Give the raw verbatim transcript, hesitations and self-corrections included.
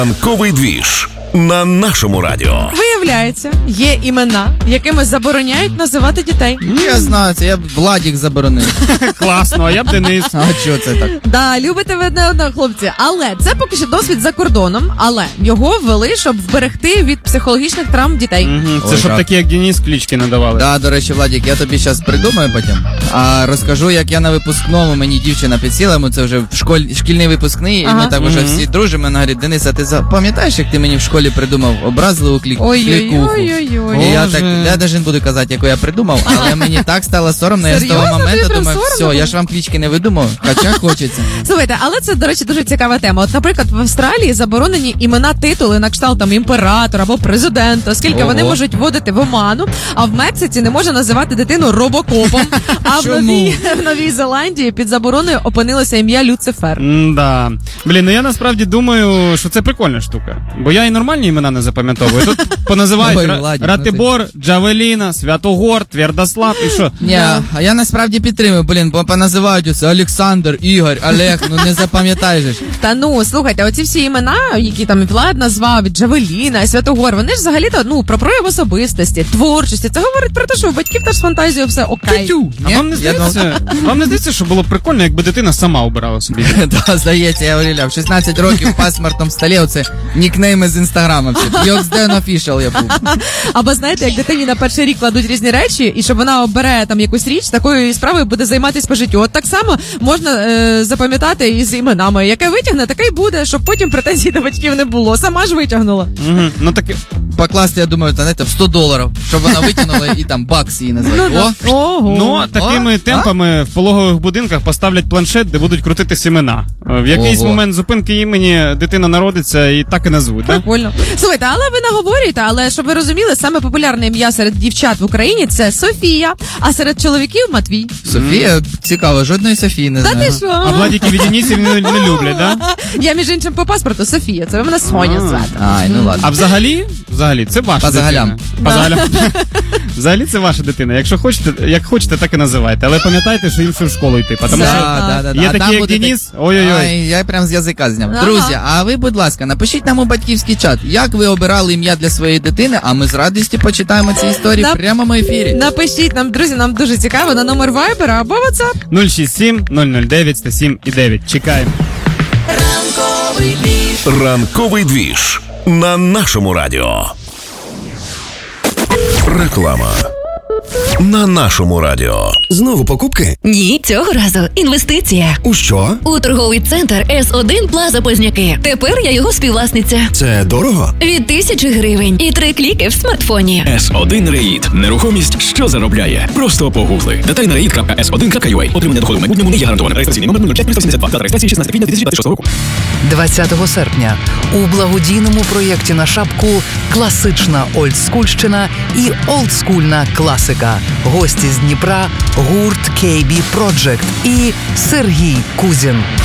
Ранковий двіж на нашому радіо. Виявляється, є імена, якими забороняють називати дітей. Я знаю, це я б Владік заборонив. Класно, а я б Денис. А чого це так? Да, любите ви одне одного, хлопці. Але це поки що досвід за кордоном, але його ввели, щоб вберегти від психологічних травм дітей. Мгм, Це Ой, щоб так. такі, як Денис, клички надавали. Да, до речі, Владік, я тобі зараз придумаю потім. А розкажу, як я на випускному, мені дівчина підсіла, ми це вже в школі, шкільний випускний, Ага. і ми там вже Мгм. всі дружимо. Вона говорить: Денис, а ти за- пам'ятаєш, як ти мені в школі придумав образливу клі... клікуху? Ой-ой-ой-ой-ой. І я Боже. так, я навіть не буду казати, яку я придумав, але мені так стало соромно, я з того Серйозно? моменту Тобі прям думаю, соромно все, було? я ж вам клічки не видумав, хоча хочеться. Слухайте, але це, до речі, дуже цікава тема. От, наприклад, в Австралії заборонені імена, титули на кшталт там імператора або президента, оскільки Ого. вони можуть вводити в оману, а в Мексиці не можна називати дитину робокопом. А в Чому? Новій, в Новій Зеландії під забороною опинилося ім'я Люцифер. Да. Блін, ну я насправді думаю, що це прикольна штука. Бо я і нормальні імена не запам'ятовую. Тут поназивають Ой, Ра- Владик, Ратибор, Джавеліна, Святогор, Твердослав і що? Ні, а я насправді підтримую, блін, бо поназивають усе Олександр, Ігор, Олег, ну не запам'ятаєш же ж. Та ну, слухайте, оці всі імена, які там і Влад назвав, і Джавеліна, і Святогор, вони ж взагалі-то, ну, про прояв особистості, творчості. Це говорить про те, що у батьків теж з фантазією все окей. А Ні? вам не Я думав- здається, вам не здається, що було б прикольно, якби дитина сама обирала собі? Да, здається, я говорила, в шістнадцять років в паспортному столі оце нікнейми з інстаграма. Йоксден Official я був. Або знаєте, як дитині на перший рік кладуть різні речі, і щоб вона обере там якусь річ, такою справою буде займатися по життю. От так само можна е, запам'ятати і з іменами. Яке витягне, таке й буде, щоб потім претензій до батьків не було. Сама ж витягнула. Угу. Ну таке. Покласти, я думаю, та, знаєте, в сто доларів, щоб вона витягнула і там бакс її назвати. Ну, О, да. Ого. Ну, такими а? темпами в пологових будинках поставлять планшет, де будуть крутитись імена. В якийсь Ого. момент зупинки імені дитина народиться і так і назвуть, да? Прикольно. Слухайте, але ви наговорюєте, але щоб ви розуміли, саме популярне ім'я серед дівчат в Україні це Софія, а серед чоловіків Матвій. Софія, цікаво, жодної Софії не Та знаю. ти що? А Владіки від Денисів не, не люблять, да? Я, між іншим, по паспорту Софія, це ви мене Соня А. звати. Ай, ну ладно. А взагалі, взагалі, це ваша По загалям. дитина. По загалям. Взагалі це ваша дитина. Якщо хочете, як хочете, так і називайте. Але пам'ятайте, що їм всю школу йти. Тому Да, що Да, да, да. є А там такі, як буде Денис, так- ой-ой-ой. Ай, я прям з язика зняв. Ага. Друзі, а ви, будь ласка, напишіть нам у батьківський чат, як ви обирали ім'я для своєї дитини, а ми з радістю почитаємо ці історії Нап- в прямому ефірі. Напишіть нам, друзі, нам дуже цікаво на номер Viber або WhatsApp. нуль шість сім нуль нуль дев'ять сто сім і дев'ять. Чекаємо. Ранковий двіж на нашому радіо. Реклама на нашому радіо. Знову покупки? Ні, цього разу інвестиція. У що? У торговий центр Ес один Плаза Позняки. Тепер я його співвласниця. Це дорого? Від тисячі гривень і три кліки в смартфоні. ес один Реїд. Нерухомість, що заробляє. Просто погугли. Деталі на реїд крапка ес один крапка ю а. Отримання доходу в майбутньому не є гарантоване. Реєстраційний номер нуль п'ять сім два. Дата реєстрації шістнадцяте квітня дві тисячі двадцять шостого року. двадцятого серпня у благодійному проєкті на шапку класична олдскульщина і олдскульна класика. Гості з Дніпра, гурт кей бі Project і Сергій Кузін.